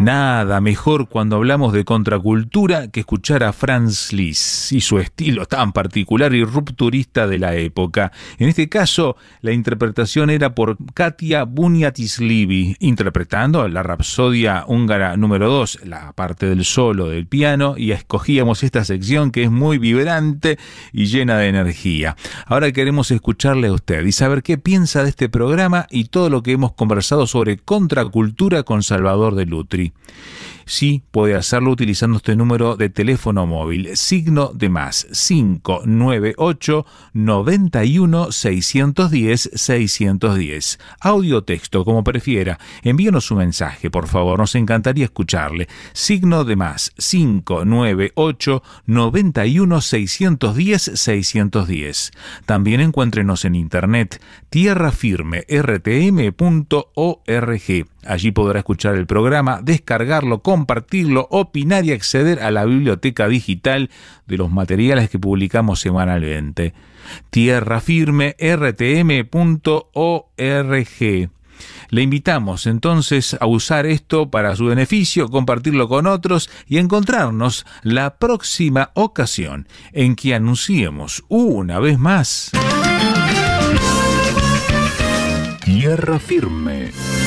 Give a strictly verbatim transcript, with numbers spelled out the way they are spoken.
Nada mejor cuando hablamos de contracultura que escuchar a Franz Liszt y su estilo tan particular y rupturista de la época. En este caso, la interpretación era por Katia Buniatislivi, interpretando la Rapsodia húngara número dos, la parte del solo del piano, y escogíamos esta sección que es muy vibrante y llena de energía. Ahora queremos escucharle a usted y saber qué piensa de este programa y todo lo que hemos conversado sobre contracultura con Salvador de Lutri. Sí, puede hacerlo utilizando este número de teléfono móvil, signo de más, cinco nueve ocho, noventa y uno, seiscientos diez, seiscientos diez. Audio o texto, como prefiera. Envíenos un mensaje, por favor, nos encantaría escucharle. Signo de más, cinco nueve ocho, noventa y uno, seiscientos diez, seiscientos diez. También encuéntrenos en internet, tierra firme r t m punto org. Allí podrá escuchar el programa, descargarlo, compartirlo, opinar y acceder a la biblioteca digital de los materiales que publicamos semanalmente. tierra firme r t m punto org. Le invitamos entonces a usar esto para su beneficio, compartirlo con otros y encontrarnos la próxima ocasión en que anunciemos una vez más Tierra Firme.